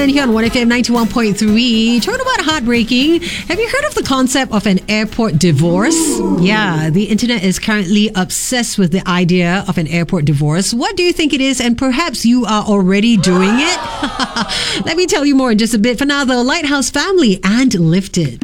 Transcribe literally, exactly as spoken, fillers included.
Jason here on one F M ninety-one point three. Talking about heartbreaking. Have you heard of the concept of an airport divorce? Yeah, the internet is currently obsessed with the idea of an airport divorce. What do you think it is? And perhaps you are already doing it? Let me tell you more in just a bit. For now, the Lighthouse family and Lifted.